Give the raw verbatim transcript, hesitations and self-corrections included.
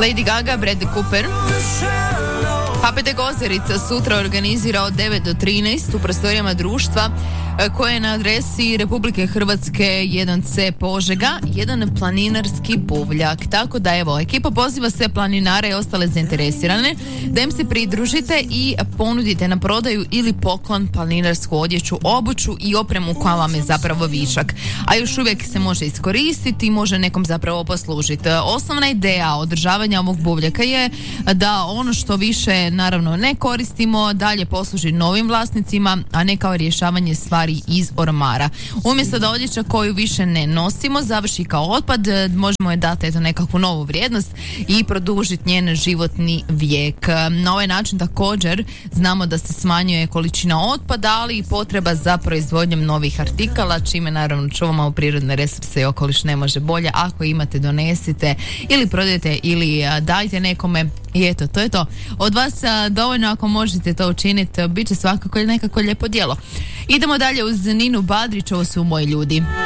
Lady Gaga, Bradley Cooper. H P T Kozarica sutra organizira od devet do trinaest u prostorijama društva koje je na adresi Republike Hrvatske jedan ce Požega, jedan planinarski buvljak. Tako da evo, ekipa poziva sve planinare i ostale zainteresirane da im se pridružite i ponudite na prodaju ili poklon planinarsku odjeću, obuću i opremu koja vam je zapravo višak. A još uvijek se može iskoristiti i može nekom zapravo poslužiti. Osnovna ideja održavanja ovog buvljaka je da ono što više naravno ne koristimo dalje posluži novim vlasnicima, a ne kao rješavanje stvari iz ormara. Umjesto da odjeća koju više ne nosimo završi kao otpad, možemo je dati eto nekakvu novu vrijednost i produžiti njen životni vijek. Na ovaj način također znamo da se smanjuje količina otpada, ali i potreba za proizvodnjom novih artikala, čime naravno čuvamo prirodne resurse i okoliš ne može bolje. Ako imate, donesite ili prodajte ili dajte nekome. I eto, to je to. Od vas a, dovoljno ako možete to učiniti, bit će svakako nekako lijepo djelo. Idemo dalje uz Ninu Badrić, ovo su Moji ljudi.